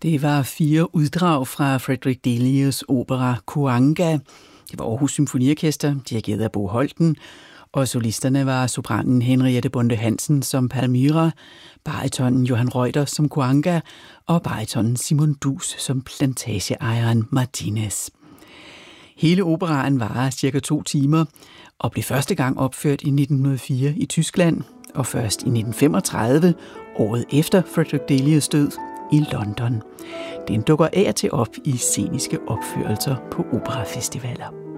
Det var 4 uddrag fra Frederick Delius opera Kuanga. Det var Aarhus Symfoniorkester, dirigeret af Bo Holten, og solisterne var sopranen Henriette Bonde Hansen som Palmyra, baritonen Johan Reuter som Kuanga og baritonen Simon Dus som plantageejeren Martinez. Hele operaen varer cirka 2 timer og blev første gang opført i 1904 i Tyskland, og først i 1935, året efter Frederick Delius' død, i London. Den dukker af og til op i sceniske opførelser på operafestivaler.